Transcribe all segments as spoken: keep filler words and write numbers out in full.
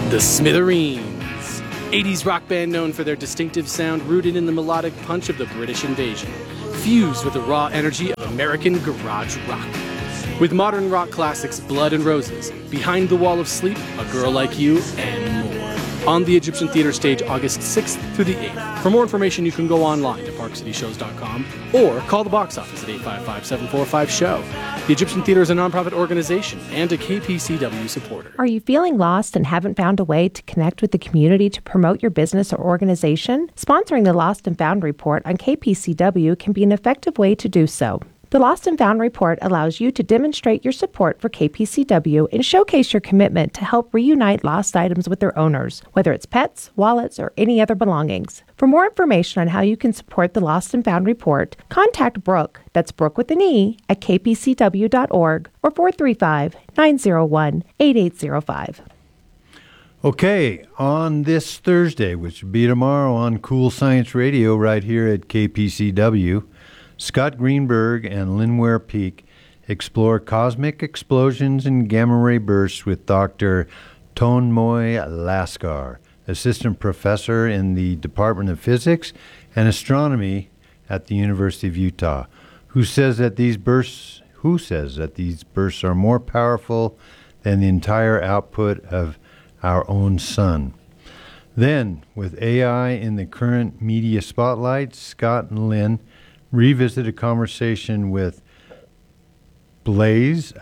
The Smithereens, eighties rock band known for their distinctive sound rooted in the melodic punch of the British invasion, fused with the raw energy of American garage rock. With modern rock classics Blood and Roses, Behind the Wall of Sleep, A Girl Like You, and more. On the Egyptian Theater stage August sixth through the eighth. For more information, you can go online to park city shows dot com or call the box office at eight five five, seven four five, show. The Egyptian Theater is a nonprofit organization and a K P C W supporter. Are you feeling lost and haven't found a way to connect with the community to promote your business or organization? Sponsoring the Lost and Found Report on K P C W can be an effective way to do so. The Lost and Found Report allows you to demonstrate your support for K P C W and showcase your commitment to help reunite lost items with their owners, whether it's pets, wallets, or any other belongings. For more information on how you can support the Lost and Found Report, contact Brooke, that's Brooke with an E, at k p c w dot org or four three five, nine zero one, eight eight zero five. Okay, on this Thursday, which will be tomorrow on Cool Science Radio right here at K P C W, Scott Greenberg and Linware Peak explore cosmic explosions and gamma ray bursts with Doctor Tonmoy Laskar, assistant professor in the Department of Physics and Astronomy at the University of Utah, who says that these bursts who says that these bursts are more powerful than the entire output of our own sun. Then, with A I in the current media spotlight, Scott and Lynn revisit a conversation with Blaise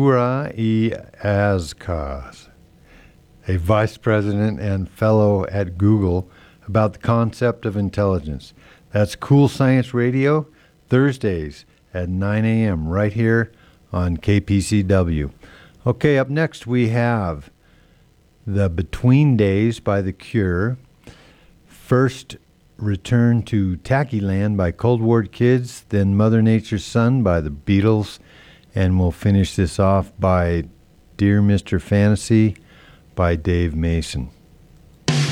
Agura-i-Azkaz, a vice president and fellow at Google, about the concept of intelligence. That's Cool Science Radio, Thursdays at nine a.m. right here on K P C W. Okay, up next we have The Between Days by The Cure. First, Return to Tacky Land by Cold War Kids, then Mother Nature's Son by the Beatles, and we'll finish this off by Dear Mister Fantasy by Dave Mason.